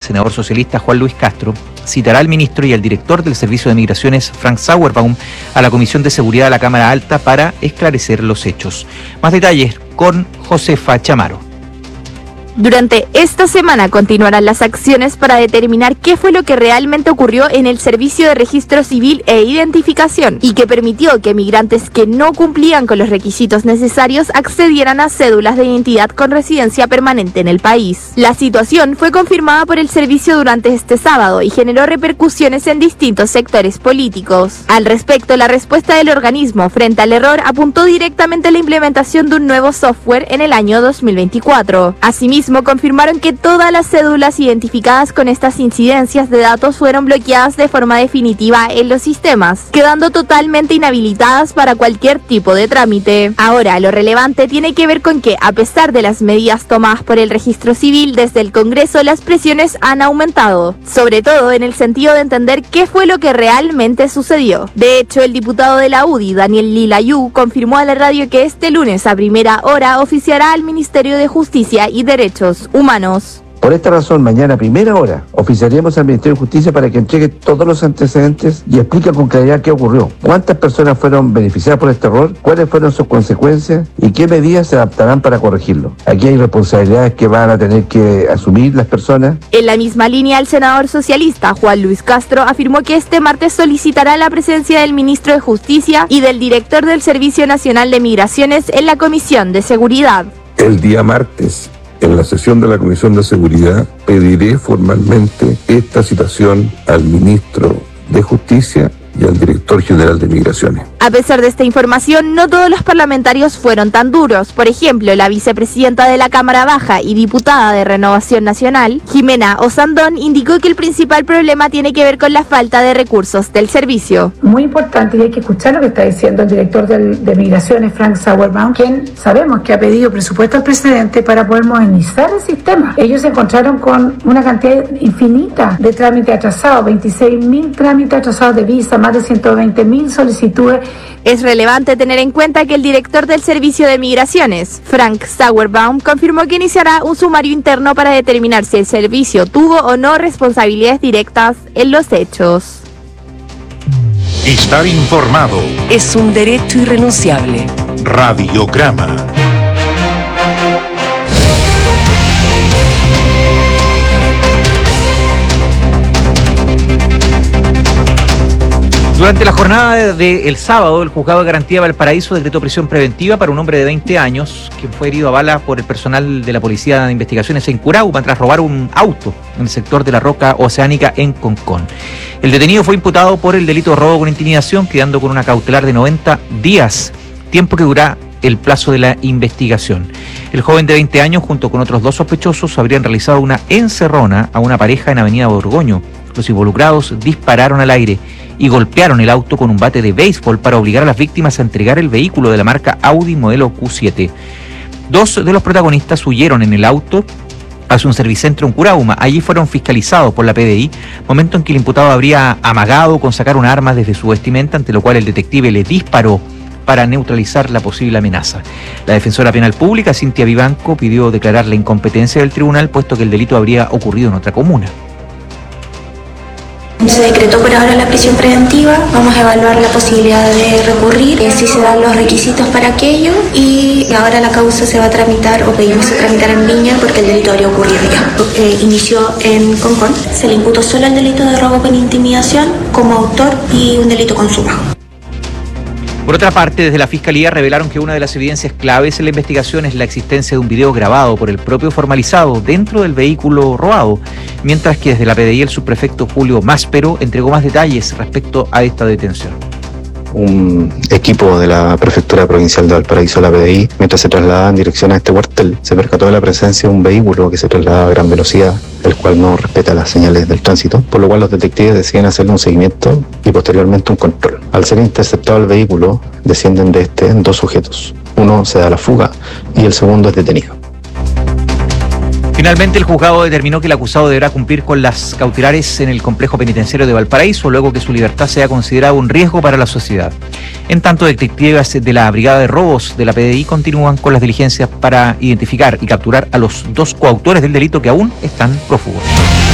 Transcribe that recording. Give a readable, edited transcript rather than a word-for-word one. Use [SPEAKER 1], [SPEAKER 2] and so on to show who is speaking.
[SPEAKER 1] senador socialista Juan Luis Castro citará al ministro y al director del Servicio de Migraciones, Frank Sauerbaum, a la Comisión de Seguridad de la Cámara Alta para esclarecer los hechos. Más detalles con Josefa Chamaro.
[SPEAKER 2] Durante esta semana continuarán las acciones para determinar qué fue lo que realmente ocurrió en el Servicio de Registro Civil e Identificación y que permitió que migrantes que no cumplían con los requisitos necesarios accedieran a cédulas de identidad con residencia permanente en el país. La situación fue confirmada por el servicio durante este sábado y generó repercusiones en distintos sectores políticos. Al respecto, la respuesta del organismo frente al error apuntó directamente a la implementación de un nuevo software en el año 2024. Asimismo, confirmaron que todas las cédulas identificadas con estas incidencias de datos fueron bloqueadas de forma definitiva en los sistemas, quedando totalmente inhabilitadas para cualquier tipo de trámite. Ahora, lo relevante tiene que ver con que, a pesar de las medidas tomadas por el registro civil desde el Congreso, las presiones han aumentado, sobre todo en el sentido de entender qué fue lo que realmente sucedió. De hecho, el diputado de la UDI, Daniel Lilayú, confirmó a la radio que este lunes a primera hora oficiará al Ministerio de Justicia y Derechos Humanos.
[SPEAKER 3] Por esta razón, mañana a primera hora oficiaremos al Ministerio de Justicia para que entregue todos los antecedentes y explique con claridad qué ocurrió, cuántas personas fueron beneficiadas por este error, cuáles fueron sus consecuencias y qué medidas se adaptarán para corregirlo. Aquí hay responsabilidades que van a tener que asumir las personas.
[SPEAKER 2] En la misma línea, el senador socialista Juan Luis Castro afirmó que este martes solicitará la presencia del ministro de Justicia y del director del Servicio Nacional de Migraciones en la Comisión de Seguridad.
[SPEAKER 4] El día martes, en la sesión de la Comisión de Seguridad, pediré formalmente esta citación al ministro de Justicia y al director general de Migraciones.
[SPEAKER 2] A pesar de esta información, no todos los parlamentarios fueron tan duros. Por ejemplo, la vicepresidenta de la Cámara Baja y diputada de Renovación Nacional, Jimena Osandón, indicó que el principal problema tiene que ver con la falta de recursos del servicio.
[SPEAKER 5] Muy importante, y hay que escuchar lo que está diciendo el director de Migraciones, Frank Sauerbaum, quien sabemos que ha pedido presupuesto al presidente para poder modernizar el sistema. Ellos se encontraron con una cantidad infinita de trámites atrasados, 26.000 trámites atrasados de visa, más de 120.000 solicitudes.
[SPEAKER 2] Es relevante tener en cuenta que el director del Servicio de Migraciones, Frank Sauerbaum, confirmó que iniciará un sumario interno para determinar si el servicio tuvo o no responsabilidades directas en los hechos.
[SPEAKER 6] Estar informado
[SPEAKER 7] es un derecho irrenunciable.
[SPEAKER 6] Radiograma.
[SPEAKER 1] Durante la jornada del sábado, el Juzgado de Garantía de Valparaíso decretó prisión preventiva para un hombre de 20 años que fue herido a bala por el personal de la Policía de Investigaciones en Curauma tras robar un auto en el sector de la Roca Oceánica en Concón. El detenido fue imputado por el delito de robo con intimidación, quedando con una cautelar de 90 días, tiempo que dura el plazo de la investigación. El joven de 20 años, junto con otros 2 sospechosos, habrían realizado una encerrona a una pareja en Avenida Borgoño. Los involucrados dispararon al aire y golpearon el auto con un bate de béisbol para obligar a las víctimas a entregar el vehículo de la marca Audi modelo Q7. 2 de los protagonistas huyeron en el auto hacia un servicentro en Curauma. Allí fueron fiscalizados por la PDI, momento en que el imputado habría amagado con sacar un arma desde su vestimenta, ante lo cual el detective le disparó para neutralizar la posible amenaza. La defensora penal pública, Cintia Vivanco, pidió declarar la incompetencia del tribunal, puesto que el delito habría ocurrido en otra comuna.
[SPEAKER 8] Se decretó por ahora la prisión preventiva, vamos a evaluar la posibilidad de recurrir, si se dan los requisitos para aquello, y ahora la causa se va a tramitar o pedimos a tramitar en Viña porque el delito habría ocurrido ya. Inició en Concón, se le imputó solo el delito de robo con intimidación como autor y un delito consumado.
[SPEAKER 1] Por otra parte, desde la Fiscalía revelaron que una de las evidencias claves en la investigación es la existencia de un video grabado por el propio formalizado dentro del vehículo robado, mientras que desde la PDI el subprefecto Julio Máspero entregó más detalles respecto a esta detención.
[SPEAKER 9] Un equipo de la Prefectura Provincial de Valparaíso, la PDI, mientras se trasladaba en dirección a este cuartel, se percató de la presencia de un vehículo que se trasladaba a gran velocidad, el cual no respeta las señales del tránsito, por lo cual los detectives deciden hacerle un seguimiento y posteriormente un control. Al ser interceptado el vehículo, descienden de este 2 sujetos. Uno se da la fuga y el segundo es detenido.
[SPEAKER 1] Finalmente, el juzgado determinó que el acusado deberá cumplir con las cautelares en el complejo penitenciario de Valparaíso, luego que su libertad sea considerada un riesgo para la sociedad. En tanto, detectives de la Brigada de Robos de la PDI continúan con las diligencias para identificar y capturar a los 2 coautores del delito que aún están prófugos.